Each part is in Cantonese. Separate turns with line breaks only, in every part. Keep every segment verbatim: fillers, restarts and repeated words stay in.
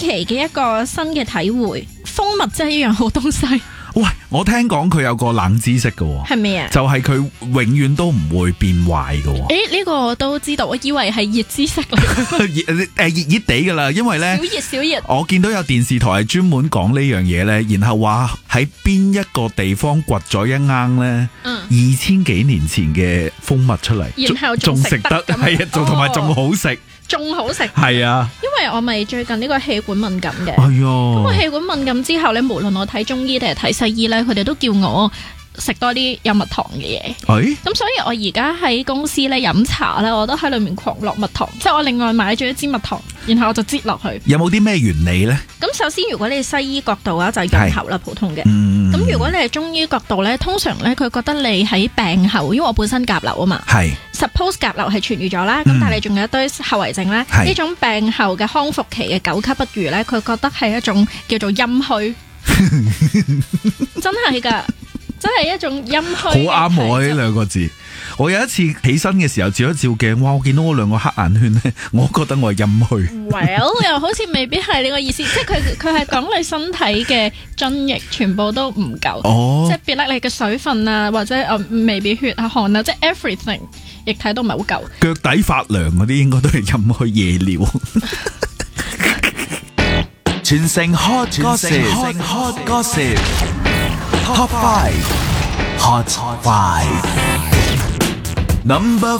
奇嘅一個新嘅體會，蜂蜜真係一樣好東西。
喂，我聽講佢有個冷知識嘅，
係咪啊？
就係佢永遠都唔會變壞嘅。誒，
呢、這個我都知道，我以為係熱知識嚟。
熱誒熱熱地噶啦，因為咧，
小熱小熱。
我見到有電視台係專門講呢樣嘢咧，然後話喺邊一個地方掘咗一罌咧，
嗯，
二千幾年前嘅蜂蜜出嚟，
然後
仲食得，係啊，仲同埋仲好食。
仲好食，
係啊，
因為我咪最近呢個氣管敏感嘅，
哎喲，
咁我氣管敏感之後咧，無論我睇中醫定係睇西醫咧，佢哋都叫我食多啲有蜜糖嘅嘢。
誒，
咁所以我而家喺公司咧飲茶咧，我都喺裏面狂落蜜糖，即係我另外買咗一支蜜糖，然後我就擠落去。
有冇啲咩原理咧？
咁首先，如果你係西醫角度啊，就係潤喉啦，普通嘅。
嗯，
咁如果你係中醫角度咧，通常咧佢覺得你喺病後，因為我本身甲流啊嘛，係 suppose 甲流係痊愈咗啦，咁、嗯、但係你仲有一堆後遺症咧，呢種病後嘅康復期嘅九級不如咧，佢覺得係一種叫做陰虛，真係噶，真係一種陰虛。好
啱我呢兩個字。我有一次起身嘅時候照一照鏡，哇！我見到我兩個黑眼圈咧，我覺得我係陰虛。
Well， 又好似未必係呢個意思，即係佢佢係講你身體嘅津液全部都唔夠，哦、即係別甩你嘅水分啊，或者誒未必血啊汗啊，即係 everything 液體都唔係好夠。
腳底發涼嗰啲應該都係陰虛夜尿。全城 hot gossip，hot gossip，Top Five，Hot Five。Number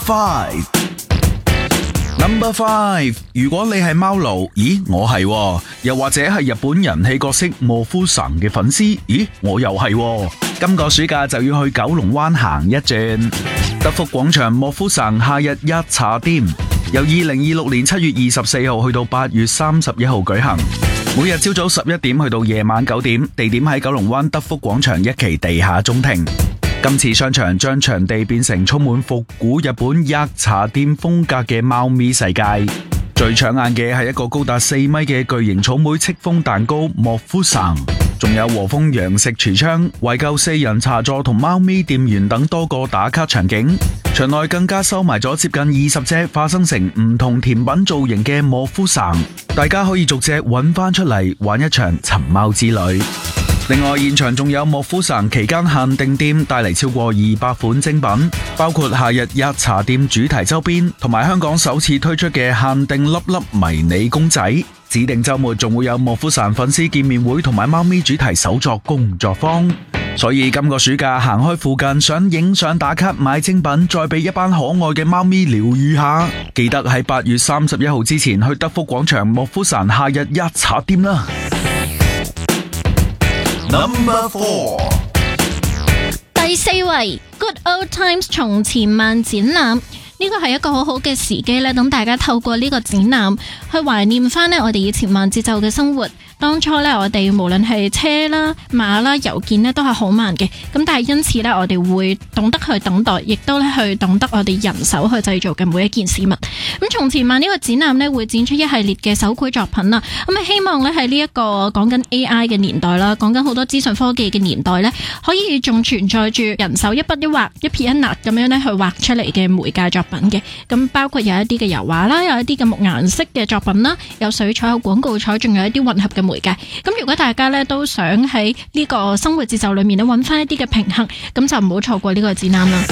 five，Number five。如果你係貓奴，咦，我係；又或者係日本人氣角色莫夫神嘅粉絲，咦，我又係。今個暑假就要去九龍灣行一轉，德福廣場莫夫神夏日一茶店，由二零二六年七月二十四號去到八月三十一號舉行，每日朝早十一點去到夜晚九點，地點喺九龍灣德福廣場一期地下中庭。今次商場將場地變成充滿復古日本一茶店風格嘅貓咪世界，最搶眼嘅係一個高達四米嘅巨型草莓戚風蛋糕莫夫神，仲有和風洋食櫥窗、懷舊四人茶座同貓咪店員等多個打卡場景。場內更加收埋咗接近二十隻化身成唔同甜品造型嘅莫夫神，大家可以逐隻揾翻出嚟玩一場尋貓之旅。另外，現場仲有莫夫神期間限定店帶嚟超過二百款精品，包括夏日一茶店主題周邊，同埋香港首次推出嘅限定粒粒迷你公仔。指定周末仲會有莫夫神粉絲見面會同埋貓咪主題手作工作坊。所以今個暑假行開附近，想影相打卡買精品，再俾一班可愛嘅貓咪療愈下，記得喺八月三十一號之前去德福廣場莫夫神夏日一茶店啦。Number four，
第四位 Good Old Times 從前慢展覽，呢個係一個好好嘅時機咧，等大家透過呢個展覽去懷念翻咧我哋以前慢節奏嘅生活。當初咧，我哋無論係車啦、馬啦、郵件咧，都係好慢嘅。咁但係因此咧，我哋會懂得去等待，亦都咧去懂得我哋人手去製造嘅每一件事物。咁從前慢呢個展覽咧，會展出一系列嘅手繪作品啦。咁啊，希望咧喺呢一個講緊 A I 嘅年代啦，講緊好多資訊科技嘅年代咧，可以仲存在住人手一筆一畫、一撇一捺咁樣咧去畫出嚟嘅媒介作品嘅。咁包括有一啲嘅油畫啦，有一啲嘅木顏色嘅作品啦，有水彩、有廣告彩，仲有一啲混合嘅媒介。咁如果大家咧都想喺呢個生活節奏裏面咧揾翻一啲嘅平衡，咁就唔好錯過呢個展覽啦。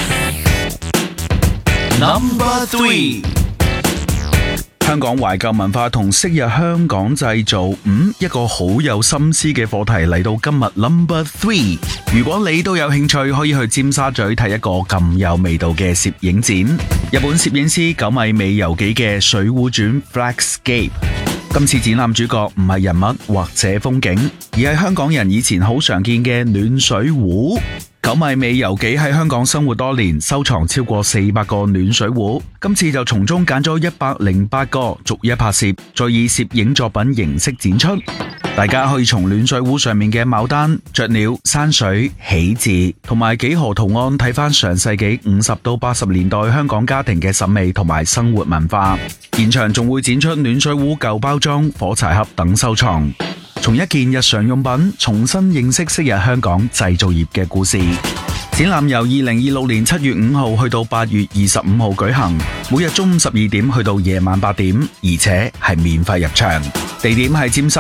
Number three， 香港懷舊文化同昔日香港製造，嗯，一個好有心思嘅課題嚟到今日 Number three。如果你都有興趣，可以去尖沙咀睇一個咁有味道嘅攝影展，日本攝影師九米美由紀嘅《水滸傳 Flagscape》。今次展覽主角唔係人物或者風景，而係香港人以前好常見嘅暖水壺。九米美由紀喺香港生活多年，收藏超過四百個暖水壺。今次就從中揀咗一百零八個，逐一拍攝，再以攝影作品形式展出。大家可以從暖水壺上面嘅牡丹、雀鳥、山水、喜字同埋幾何圖案睇翻上世紀五十到八十年代香港家庭嘅審美同埋生活文化。現場仲會展出暖水壺舊包裝、火柴盒等收藏，從一件日常用品重新認識昔日香港製造業嘅故事。展覽由二零二六年七月五號去到八月二十五號舉行，每日中午十二點去到夜晚八點，而且係免費入場。地點係尖沙